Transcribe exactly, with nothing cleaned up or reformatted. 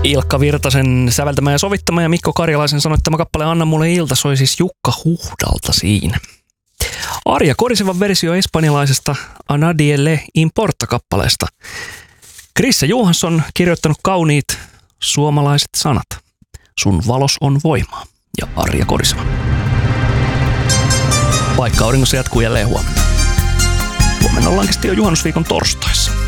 Ilkka Virtasen säveltämä ja sovittama ja Mikko Karjalaisen sanoittama kappale Anna mulle ilta soi siis Jukka Huhdalta siinä. Arja Korisevan versio espanjalaisesta A Nadie Le Importa-kappaleesta. Krisse Johansson kirjoittanut kauniit suomalaiset sanat. Sun valos on voimaa. Ja Arja Koriseva. Vaikka auringossa jatkuu jälleen huomenna. Huomenna ollaankin sitten jo juhannusviikon torstaissa.